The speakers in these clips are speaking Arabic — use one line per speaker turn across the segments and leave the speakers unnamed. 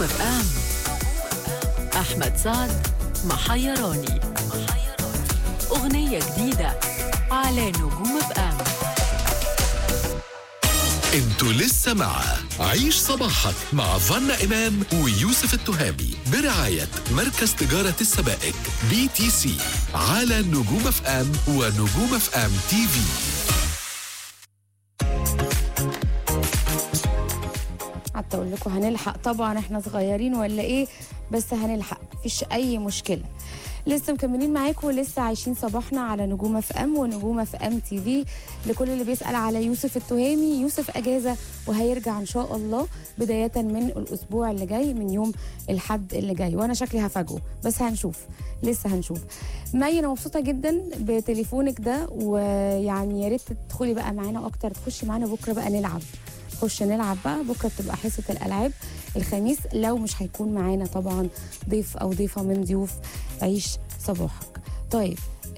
اف ام. احمد سعد محيراني، اغنية جديدة على نجوم اف ام.
انتوا لسه مع عيش صباحك مع فانا إمام ويوسف التهامي برعاية مركز تجارة السبائك BTC على نجوم اف ام ونجوم اف ام تي في.
حتى اقول لكم هنلحق طبعا، احنا صغيرين ولا ايه؟ بس هنلحق، مفيش اي مشكله. لسه مكملين معاكم ولسه عايشين صباحنا على نجوم اف ام ونجوم اف ام تي في. لكل اللي بيسال على يوسف التهامي، يوسف اجازه وهيرجع ان شاء الله بدايه من الاسبوع اللي جاي، من يوم الحد اللي جاي، وانا شكلي هفاجئه بس هنشوف، لسه هنشوف. مي انا مبسوطه جدا بتليفونك ده، ويعني يا ريت تدخلي بقى معانا اكتر، تخشي معانا بكره بقى نلعب، نخش نلعب بقى بكره، بتبقى حصه الالعاب الخميس لو مش هيكون معانا طبعا ضيف او ضيفه من ضيوف عيش صباحك. طيب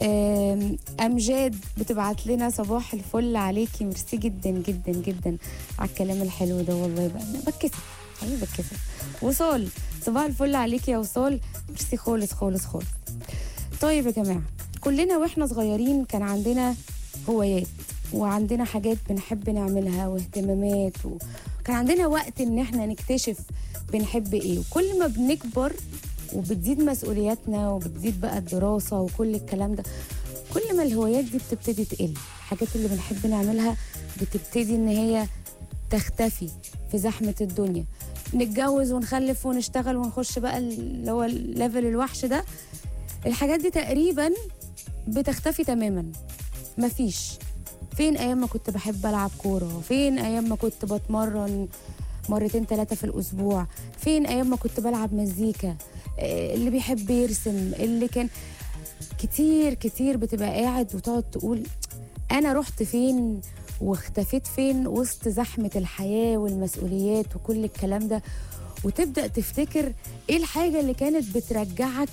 امجاد بتبعت لنا صباح الفل عليكي، ميرسي جدا جدا جدا على الكلام الحلو ده، والله بقى بتكسف حبيبي بتكسف. وصال صباح الفل عليكي يا وصال، ميرسي خالص خالص خالص. طيب يا جماعه، كلنا واحنا صغيرين كان عندنا هوايات وعندنا حاجات بنحب نعملها واهتمامات، وكان عندنا وقت ان احنا نكتشف بنحب ايه. وكل ما بنكبر وبتزيد مسؤولياتنا وبتزيد بقى الدراسة وكل الكلام ده، كل ما الهوايات دي بتبتدي تقل، الحاجات اللي بنحب نعملها بتبتدي ان هي تختفي في زحمة الدنيا. نتجوز ونخلف ونشتغل ونخش بقى اللي هو الليفل الوحش ده، الحاجات دي تقريبا بتختفي تماما، مفيش. فين ايام ما كنت بحب العب كوره؟ فين ايام ما كنت بتمرن مرتين 3 في الاسبوع؟ فين ايام ما كنت بلعب مزيكا؟ اللي بيحب يرسم، اللي كان كتير كتير بتبقى قاعد وتقعد تقول انا رحت فين واختفيت فين وسط زحمه الحياه والمسؤوليات وكل الكلام ده، وتبدا تفتكر ايه الحاجه اللي كانت بترجعك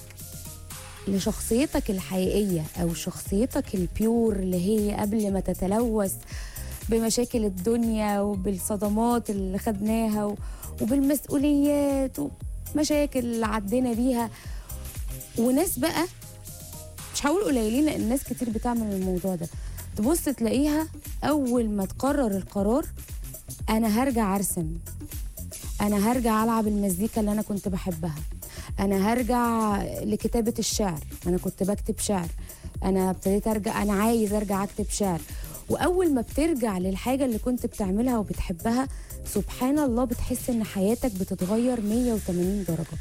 لشخصيتك الحقيقية أو شخصيتك البيور اللي هي قبل ما تتلوث بمشاكل الدنيا وبالصدمات اللي خدناها وبالمسؤوليات ومشاكل اللي عدينا بيها. وناس بقى مش هقول قليلين لأن ناس كتير بتعمل الموضوع ده، تبص تلاقيها أول ما تقرر القرار أنا هرجع أرسم، أنا هرجع ألعب المزيكا اللي أنا كنت بحبها، أنا هرجع لكتابة الشعر، أنا كنت بكتب شعر، أنا ابتديت أرجع، أنا عايز أرجع أكتب شعر. وأول ما بترجع للحاجة اللي كنت بتعملها وبتحبها، سبحان الله بتحس إن حياتك بتتغير 180 درجة.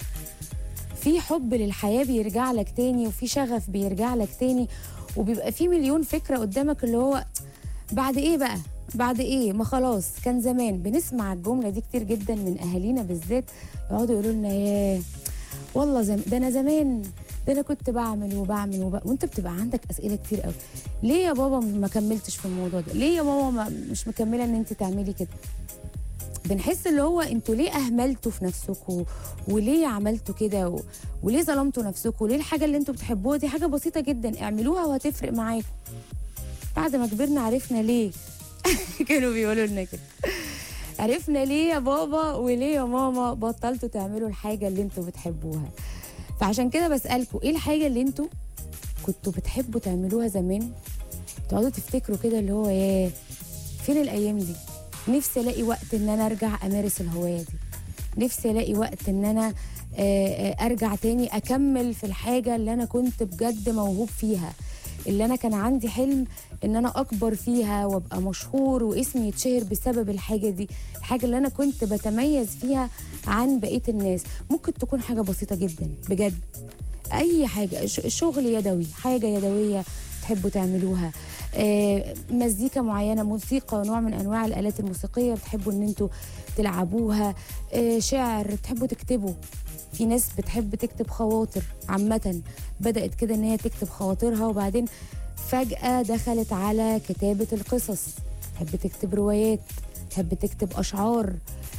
في حب للحياة بيرجع لك تاني، وفي شغف بيرجع لك تاني، وبيبقى في مليون فكرة قدامك اللي هو بعد إيه بقى؟ بعد ايه؟ ما خلاص كان زمان. بنسمع الجمله دي كتير جدا من اهالينا بالذات، يقعدوا يقولوا لنا ياه والله ده انا زمان، ده انا كنت بعمل وانت بتبقى عندك اسئله كتير قوي. ليه يا بابا ما كملتش في الموضوع ده؟ ليه يا ماما مش مكمله ان انت تعملي كده؟ بنحس اللي هو انتوا ليه اهملتوا في نفسكم، وليه عملتوا كده، وليه ظلمتوا نفسكم، وليه الحاجه اللي انتوا بتحبوها دي حاجه بسيطه جدا اعملوها وهتفرق معاكم. بعد ما كبرنا عرفنا ليه كانوا بيقولوا لنا كده، عرفنا ليه يا بابا وليه يا ماما بطلتوا تعملوا الحاجة اللي انتوا بتحبوها. فعشان كده بسألكوا ايه الحاجة اللي انتوا كنتوا بتحبوا تعملوها زمان، تقعدوا تفتكروا كده اللي هو ياه فين الأيام دي؟ نفسي ألاقي وقت ان انا ارجع امارس الهواية دي، نفسي ألاقي وقت ان انا ارجع تاني اكمل في الحاجة اللي انا كنت بجد موهوب فيها، اللي انا كان عندي حلم ان انا اكبر فيها وابقى مشهور واسمي يتشهر بسبب الحاجه دي، الحاجه اللي انا كنت بتميز فيها عن بقيه الناس. ممكن تكون حاجه بسيطه جدا بجد، اي حاجه، شغل يدوي، حاجه يدويه تحبوا تعملوها، مزيكا معينه، موسيقى، نوع من انواع الالات الموسيقيه بتحبوا ان انتوا تلعبوها، شعر بتحبوا تكتبوا. في ناس بتحب تكتب خواطر عامة، بدأت كده ان هي تكتب خواطرها وبعدين فجأة دخلت على كتابة القصص، تحب تكتب روايات، تحب تكتب أشعار.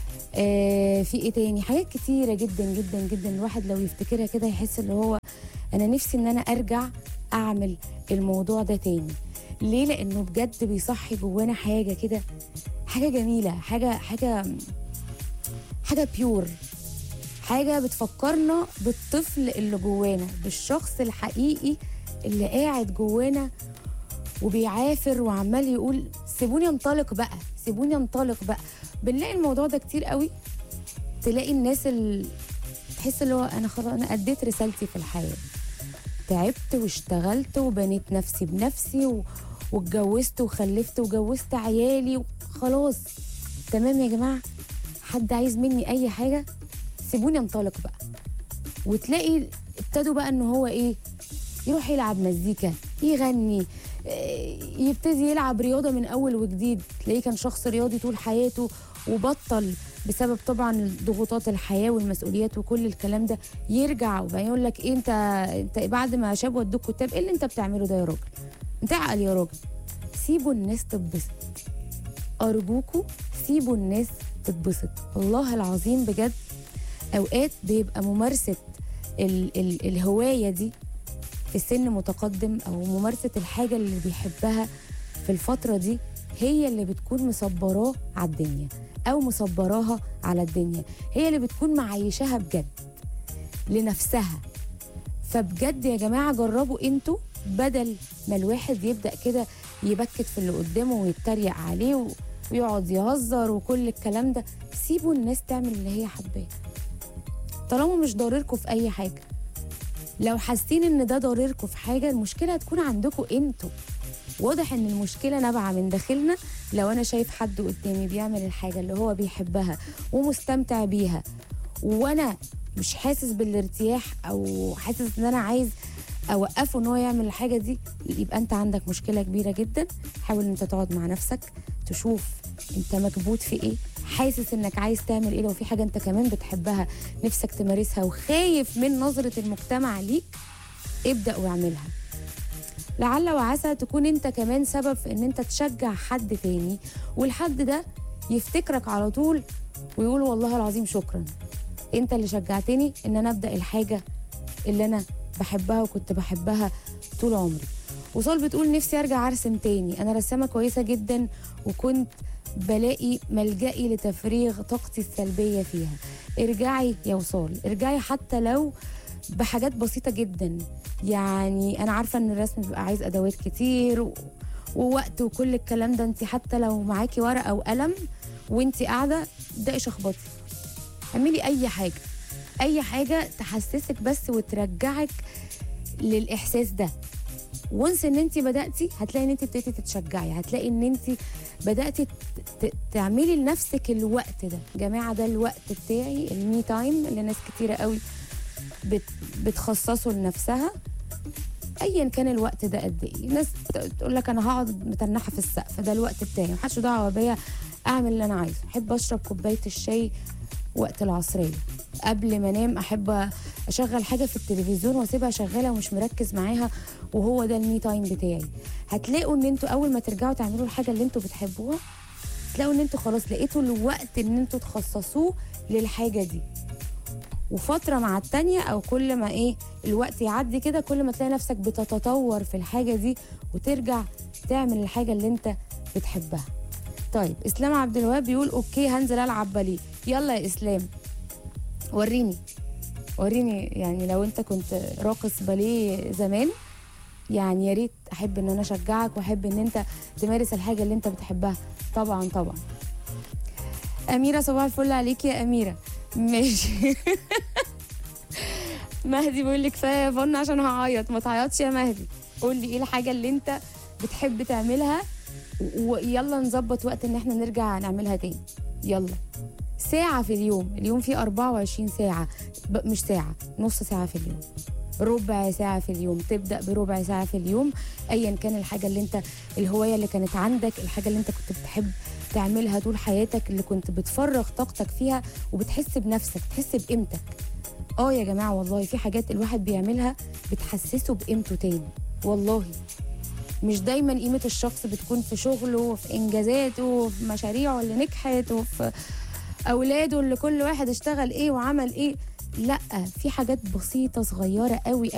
في ايه تاني؟ حاجات كتيرة جدا جدا جدا الواحد لو يفتكرها كده يحس اللي هو انا نفسي ان انا ارجع اعمل الموضوع ده تاني. ليه؟ لانه بجد بيصحي جوانا حاجة كده، حاجة جميلة، حاجة بيور، حاجة بتفكرنا بالطفل اللي جوانا، بالشخص الحقيقي اللي قاعد جوانا وبيعافر وعمال يقول سيبوني انطلق بقى، سيبوني انطلق بقى. بنلاقي الموضوع ده كتير قوي. تلاقي الناس اللي تحس اللي هو انا خلاص انا اديت رسالتي في الحياة، تعبت واشتغلت وبنيت نفسي بنفسي واتجوزت وخلفت وجوزت عيالي خلاص تمام يا جماعة، حد عايز مني اي حاجة سيبوني انطلق بقى. وتلاقي ابتدوا بقى ان هو ايه، يروح يلعب مزيكا، يغني، يبتدي يلعب رياضة من اول وجديد. تلاقيه كان شخص رياضي طول حياته وبطل بسبب طبعا ضغوطات الحياة والمسؤوليات وكل الكلام ده، يرجع وبعدين يقول لك ايه انت بعد ما شاب ودوك كتاب، ايه اللي انت بتعمله ده يا راجل؟ انت عقل يا راجل. سيبوا الناس تتبسط، ارجوكوا سيبوا الناس تتبسط. والله العظيم بجد اوقات بيبقى ممارسة الهواية دي في سن متقدم او ممارسة الحاجة اللي بيحبها في الفترة دي هي اللي بتكون مصبراه على الدنيا او مصبراها على الدنيا، هي اللي بتكون معيشها بجد لنفسها. فبجد يا جماعة جربوا انتوا، بدل ما الواحد يبدأ كده يبكت في اللي قدامه ويتريق عليه ويقعد يهزر وكل الكلام ده، سيبوا الناس تعمل اللي هي حباه طالما مش ضارركم في اي حاجة. لو حاسين ان ده ضارركم في حاجة، المشكلة هتكون عندكم انتوا. واضح ان المشكلة نابعة من داخلنا. لو انا شايف حد قدامي بيعمل الحاجة اللي هو بيحبها ومستمتع بيها وانا مش حاسس بالارتياح او حاسس ان انا عايز اوقفه ان هو يعمل الحاجة دي، يبقى انت عندك مشكلة كبيرة جدا. حاول انت تقعد مع نفسك تشوف انت مكبوت في ايه، حاسس انك عايز تعمل ايه. لو في حاجة انت كمان بتحبها نفسك تمارسها وخايف من نظرة المجتمع ليك، ابدأ واعملها. لعل وعسى تكون انت كمان سبب في ان انت تشجع حد تاني، والحد ده يفتكرك على طول ويقول والله العظيم شكرا، انت اللي شجعتني ان انا ابدأ الحاجة اللي انا بحبها وكنت بحبها طول عمري. وصال بتقول نفسي ارجع ارسم تاني، انا رسامة كويسة جدا وكنت بلاقي ملجئي لتفريغ طاقتي السلبية فيها. ارجعي يا وصال، ارجعي حتى لو بحاجات بسيطة جدا. يعني أنا عارفة إن الرسم بيبقى عايز أدوات كتير ووقت وكل الكلام ده. أنت حتى لو معاكي ورقة وقلم وأنت قاعدة ابدأي شخبطي، اعملي أي حاجة، أي حاجة تحسسك بس وترجعك للإحساس ده. وانس ان انت بدأتي هتلاقي ان انت ابتديتي تتشجعي، هتلاقي ان انت بدأتي تعملي لنفسك الوقت ده. جماعة ده الوقت بتاعي، المي تايم اللي ناس كتيرة قوي بتخصصه لنفسها. ايا كان الوقت ده قد ايه، ناس تقول لك انا هقعد متنحه في السقف، ده الوقت بتاعي محدش دعوه بيا، اعمل اللي انا عايزه. احب اشرب كوبايه الشاي وقت العصريه، قبل ما انام احب اشغل حاجه في التلفزيون واسيبها شغاله ومش مركز معاها، وهو ده المي تايم بتاعي. هتلاقوا ان انتوا اول ما ترجعوا تعملوا الحاجه اللي انتوا بتحبوها، تلاقوا ان انتوا خلاص لقيتوا الوقت ان انتوا تخصصوه للحاجه دي. وفترة مع التانية أو كل ما إيه الوقت يعدي كده، كل ما تلاقي نفسك بتتطور في الحاجة دي وترجع تعمل الحاجة اللي أنت بتحبها. طيب إسلام عبد الوهاب بيقول أوكي هنزل ألعب باليه. يلا يا إسلام وريني يعني لو أنت كنت راقص باليه زمان، يعني يا ريت. أحب إن أنا أشجعك وأحب إن أنت تمارس الحاجة اللي أنت بتحبها. طبعا طبعا. أميرة صباح الفل عليك يا أميرة. ماشي. مهدي بيقول لك كفايه يا فن عشان هعيط. ما تعيطش يا مهدي، قول لي ايه الحاجه اللي انت بتحب تعملها ويلا نظبط وقت ان احنا نرجع نعملها تاني. يلا ساعه في اليوم فيه 24 ساعه، مش ساعه، نص ساعه في اليوم، ربع ساعه في اليوم. تبدا بربع ساعه في اليوم ايا كان الحاجه اللي انت، الهوايه اللي كانت عندك، الحاجه اللي انت كنت بتحب تعملها طول حياتك، اللي كنت بتفرغ طاقتك فيها وبتحس بنفسك، تحس بقيمتك. يا جماعه والله في حاجات الواحد بيعملها بتحسسه بقيمته تاني. والله مش دايما قيمه الشخص بتكون في شغله وفي انجازاته وفي مشاريعه اللي نجحت وفي اولاده اللي كل واحد اشتغل ايه وعمل ايه. لا، في حاجات بسيطه صغيره قوي